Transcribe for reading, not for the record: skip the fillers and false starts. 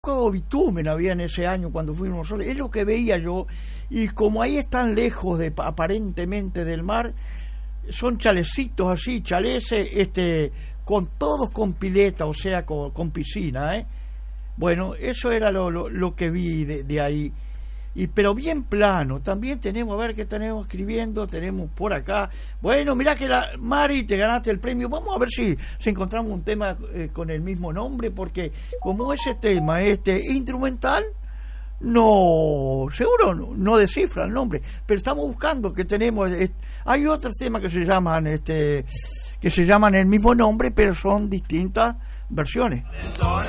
poco bitumen había en ese año cuando fuimos nosotros, es lo que veía yo, y como ahí están lejos aparentemente del mar, son chalecitos así, chaleces, con todos con pileta, o sea, con piscina, Bueno, eso era lo que vi de ahí. Pero bien plano. También tenemos, a ver qué tenemos escribiendo, tenemos por acá. Bueno, mirá que Mari, te ganaste el premio. Vamos a ver si encontramos un tema con el mismo nombre, porque como ese tema instrumental, no, seguro no descifra el nombre, pero estamos buscando que tenemos, hay otros temas que se llaman el mismo nombre, pero son distintas versiones.